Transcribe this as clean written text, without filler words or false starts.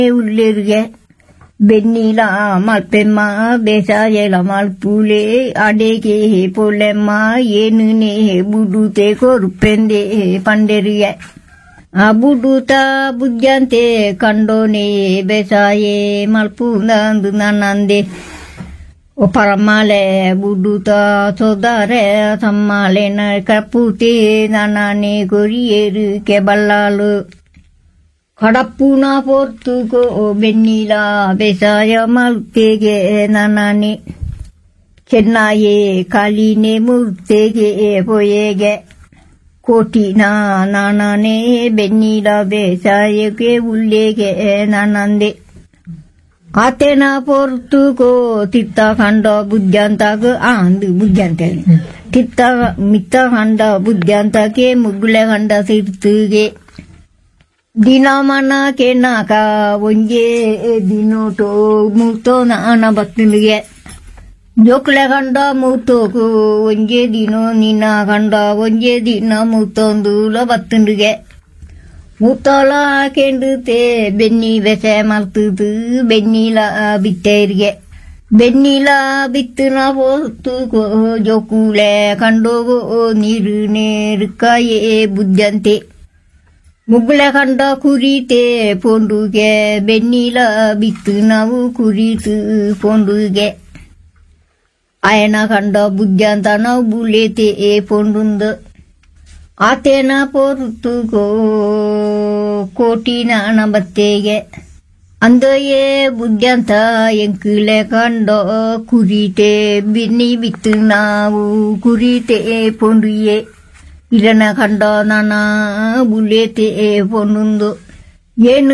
ಉಳ್ಳಿರ್ಗೆ ಬೆನ್ನಿಲ ಮಲ್ಪೆಮ್ಮ ಬೇಸಾಯಲ ಮಲ್ಪುಲೆ ಅಡೆಗೆ ಪೊಲೆಮ್ಮ ಏನುನೆ ಬುಡುತೆ ಕೊರುಪೆಂದೆ ಪಂಡೆರಿಗೆ ಆ ಬುಡುತ ಬುದ್ಧಂತೆ ಕಂಡೋನೆ ಬೇಸಾಯೆ ಮಲ್ಪುಂದಂದು ನನ್ನಂದೆ ಪರಮಾಲೆ ಬುಡುತ ಸೋದರೆ ತಮ್ಮಾಲೆನ ಕಪೂತೆ ನನ್ನನೆ ಕೊರಿಯೇರು ಕೆಬಲ್ಲಾಲು ಕಡಪ್ಪುನ ಪೊರ್ತುಕೋ ಬೆನ್ನಿಲ ಬೇಸಾಯ ಮಲ್ಪೆಗೆ ನನ್ನನೆ ಚೆನ್ನಾಯೇ ಕಾಲಿನೆ ಮುರ್ತೆಗೆ ಪೊಯೆಗೆ ಕೋಟಿನ ನಾನೇ ಬೆನ್ನಿಲ ಬೇಸಾಯಕ್ಕೆ ಉಳ್ಳೆಗೆ ನನ್ನಂದೆ ಆತೇನ ಪೊರ್ತುಕೋ ತಿತ್ತ ಕಂಡ ಬುದ್ಧಂತಾಗ ಅಂದು ಬುದ್ಧಂತ ತಿತ್ತ ಮಿತ್ತ ಕಂಡ ಬುದ್ಧಂತಕ್ಕೆ ಮುಗ್ಗುಳೆ ಕಂಡ ಸಿರ್ತುಗೆ ದಿನ ಮನ ಕೆನಾಕ ಒಂಜೆ ದಿನೋಟೋ ಮೂತೋ ನಾನ ಬತ್ತಲಿಗೆ ಜೋಕ್ಲೆ ಕಂಡ ಮೂತೋಕು ಒಂಜೆ ದಿನೋ ನಿನ್ನ ಕಂಡ ಒಂಜೆ ದಿನ ಮೂತೊಂದುಲ ಬತ್ತಂಡಿಗೆ ಮೂತೋಲ ಕೆಂಡುತ್ತೆ ಬೆನ್ನಿ ಬೆಸೆ ಮಲ್ತುದು ಬೆನ್ನಿಲ ಬಿತ್ತೇರಿಗೆ ಬೆನ್ನಿಲ ಬಿತ್ತನ ಪೋರ್ತುಕೋ ಜೋಕುಲೆ ಕಂಡೋಗೋ ನೀರು ನೇರುಕಾಯೇ ಬುದ್ಧಂತೆ ಮುಗ್ಗುಳೆ ಕಂಡ ಕುರಿತೆ ಪೊಂಡುಗೆ ಬೆನ್ನಿಲ ಬಿತ್ತು ನಾವು ಕುರಿತು ಪೊಂಡುಗೆ ಆಯನ ಕಂಡ ಬುದ್ಧಂತ ನಾವು ಬುಲೆತೆ ಪೊಂಡುಂದು ಆತೇನ ಪೊರ್ತುಕೋ ಕೋಟಿ ನಾನ ಬತ್ತೆಗೆ ಅಂದಯೇ ಬುದ್ಧಂತ ಎಂಕುಲೆ ಕಂಡ ಕುರಿತೆ ಬೆನ್ನಿ ಬಿತ್ತು ನಾವು ಕುರಿತೆ ಪೊಂಡುಯೆ ಇರನ ಕಂಡ ನಾನ ಬುಲೆತೆ ಪೊಂಡುಂದು ಏನು